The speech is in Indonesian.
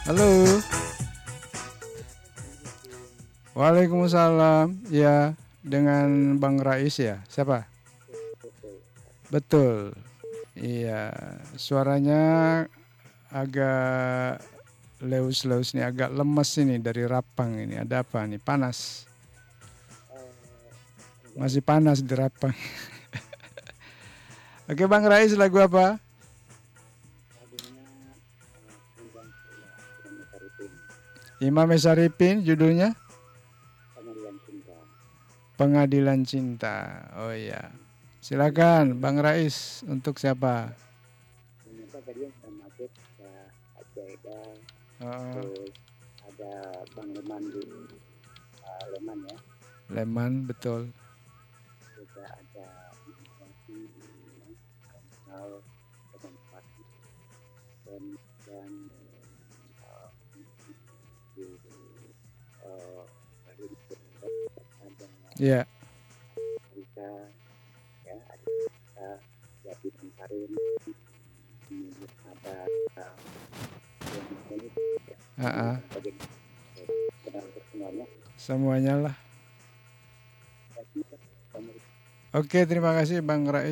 Halo. Waalaikumsalam. Ya, dengan Bang Rais ya. Siapa? Betul. Iya, suaranya agak leus-leus nih, agak lemes ini dari Rapang ini. Ada apa nih? Panas. Masih panas di Rapang. Oke, Bang Rais, lagu apa? Imam Saripin, judulnya Pengadilan Cinta. Oh iya. Silakan Bang Rais, untuk siapa? Oh, Leman, betul. Iya. Ah, semuanya lah. Oke, terima kasih Bang Rais.